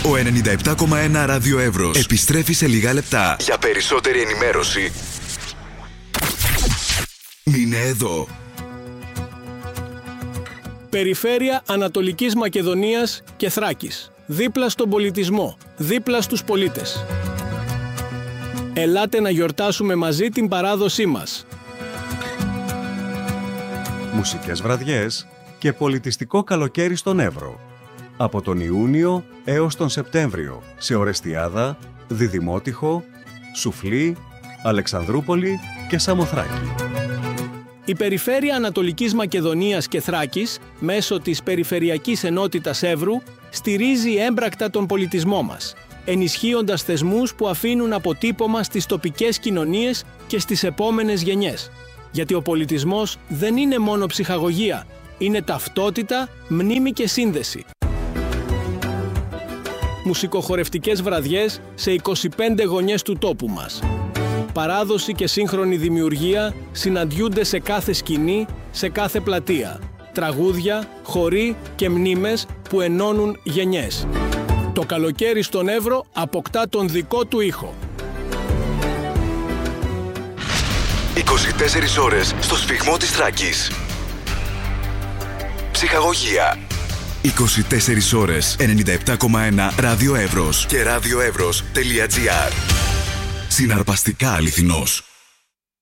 Ο 97,1 Ράδιο Εύρος επιστρέφει σε λίγα λεπτά. Για περισσότερη ενημέρωση, μείνε εδώ. Περιφέρεια Ανατολικής Μακεδονίας και Θράκης. Δίπλα στον πολιτισμό, δίπλα στους πολίτες. Ελάτε να γιορτάσουμε μαζί την παράδοσή μας. Μουσικές βραδιές και πολιτιστικό καλοκαίρι στον Εύρο. Από τον Ιούνιο έως τον Σεπτέμβριο σε Ορεστιάδα, Διδημότυχο, Σουφλή, Αλεξανδρούπολη και Σαμοθράκη. Η Περιφέρεια Ανατολικής Μακεδονίας και Θράκης, μέσω της Περιφερειακής Ενότητας Εύρου, στηρίζει έμπρακτα τον πολιτισμό μας, ενισχύοντας θεσμούς που αφήνουν αποτύπωμα στις τοπικές κοινωνίες και στις επόμενες γενιές. Γιατί ο πολιτισμός δεν είναι μόνο ψυχαγωγία, είναι ταυτότητα, μνήμη και σύνδεση. Μουσικοχορευτικές βραδιές σε 25 γωνιές του τόπου μας. Παράδοση και σύγχρονη δημιουργία συναντιούνται σε κάθε σκηνή, σε κάθε πλατεία. Τραγούδια, χοροί και μνήμες που ενώνουν γενιές. Το καλοκαίρι στον Εύρο αποκτά τον δικό του ήχο. 24 ώρες στο σφυγμό της Θράκης. Ψυχαγωγία. 24 ώρες 97,1 Ράδιο Εύρος και radioevros.gr. Συναρπαστικά αληθινός.